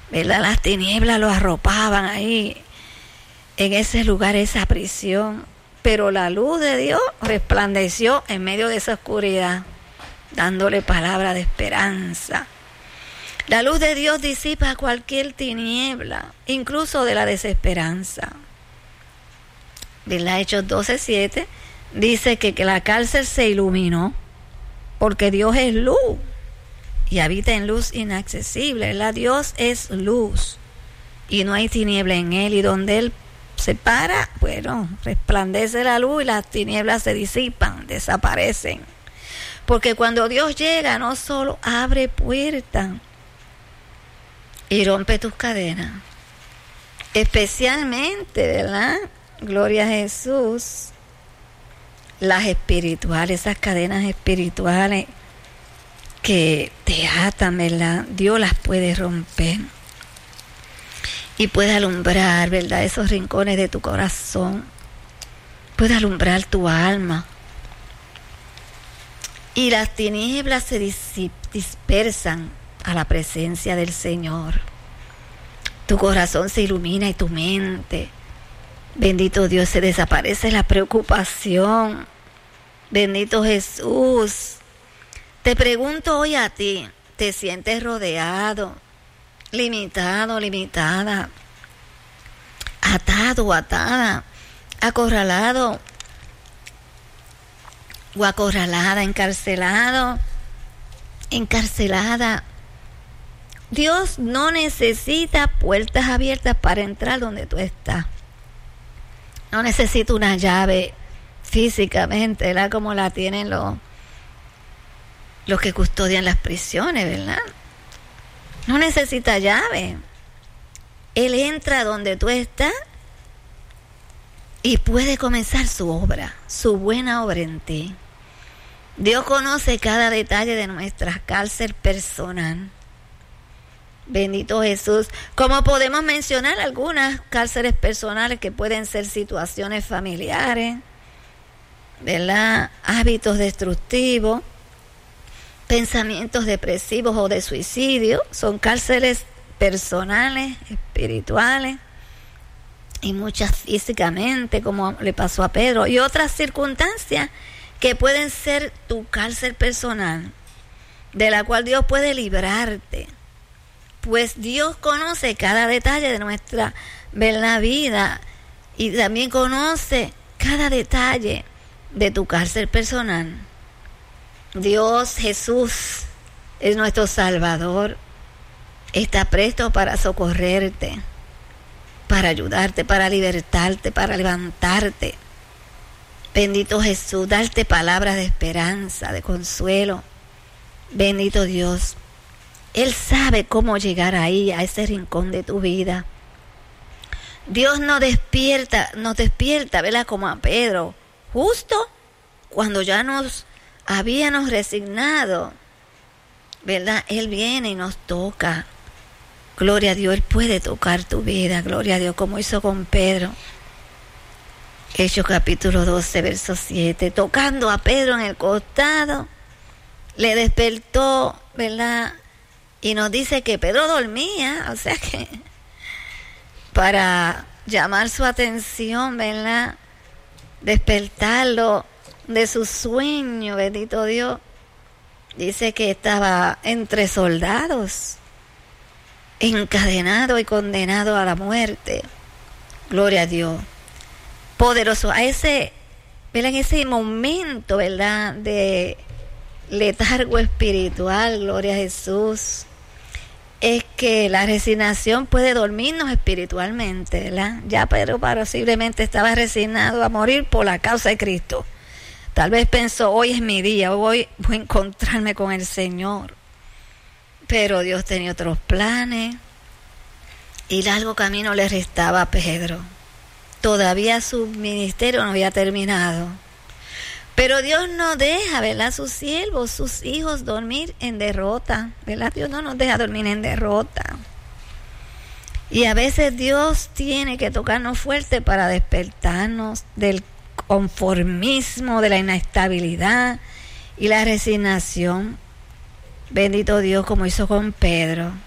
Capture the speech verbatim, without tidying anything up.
¿verdad? Las tinieblas lo arropaban ahí, en ese lugar, esa prisión. Pero la luz de Dios resplandeció en medio de esa oscuridad, dándole palabra de esperanza. La luz de Dios disipa cualquier tiniebla, incluso de la desesperanza. ¿Verdad? Hechos doce siete dice que, que la cárcel se iluminó porque Dios es luz y habita en luz inaccesible. ¿Verdad? Dios es luz y no hay tiniebla en Él, y donde Él se para, bueno, resplandece la luz y las tinieblas se disipan, desaparecen. Porque cuando Dios llega, no solo abre puertas y rompe tus cadenas, especialmente, ¿verdad? Gloria a Jesús, las espirituales, esas cadenas espirituales que te atan, ¿verdad? Dios las puede romper y puede alumbrar, ¿verdad? Esos rincones de tu corazón, puede alumbrar tu alma. Y las tinieblas se dispersan a la presencia del Señor. Tu corazón se ilumina y tu mente. Bendito Dios, se desaparece la preocupación. Bendito Jesús. Te pregunto hoy a ti, ¿te sientes rodeado, limitado, limitada, atado, atada, acorralado o acorralada, encarcelado, encarcelada? Dios no necesita puertas abiertas para entrar donde tú estás. No necesita una llave físicamente, ¿verdad? Como la tienen los, los que custodian las prisiones, ¿verdad? No necesita llave. Él entra donde tú estás y puede comenzar su obra, su buena obra en ti. Dios conoce cada detalle de nuestra cárcel personal. Bendito Jesús. Como podemos mencionar algunas cárceles personales que pueden ser situaciones familiares, ¿verdad? Hábitos destructivos, pensamientos depresivos o de suicidio. Son cárceles personales, espirituales, y muchas físicamente, como le pasó a Pedro, y otras circunstancias que pueden ser tu cárcel personal, de la cual Dios puede librarte. Pues Dios conoce cada detalle de nuestra, ¿verdad?, vida, y también conoce cada detalle de tu cárcel personal. Dios Jesús es nuestro Salvador. Está presto para socorrerte, para ayudarte, para libertarte, para levantarte. Bendito Jesús, darte palabras de esperanza, de consuelo. Bendito Dios. Él sabe cómo llegar ahí, a ese rincón de tu vida. Dios nos despierta, nos despierta, ¿verdad? Como a Pedro, justo cuando ya nos habíamos resignado, ¿verdad? Él viene y nos toca. Gloria a Dios, Él puede tocar tu vida, gloria a Dios, como hizo con Pedro. Hechos capítulo doce, verso siete, tocando a Pedro en el costado, le despertó, ¿verdad? Y nos dice que Pedro dormía, o sea que para llamar su atención, ¿verdad?, despertarlo de su sueño, bendito Dios, dice que estaba entre soldados, encadenado y condenado a la muerte. Gloria a Dios. Poderoso. A ese, ¿verdad?, en ese momento, ¿verdad?, de letargo espiritual, gloria a Jesús, es que la resignación puede dormirnos espiritualmente, ¿verdad? Ya Pedro posiblemente estaba resignado a morir por la causa de Cristo. Tal vez pensó, hoy es mi día, hoy voy a encontrarme con el Señor. Pero Dios tenía otros planes y largo camino le restaba a Pedro. Todavía su ministerio no había terminado. Pero Dios no deja, ¿verdad?, sus siervos, sus hijos dormir en derrota, ¿verdad? Dios no nos deja dormir en derrota. Y a veces Dios tiene que tocarnos fuerte para despertarnos del conformismo, de la inestabilidad y la resignación. Bendito Dios, como hizo con Pedro.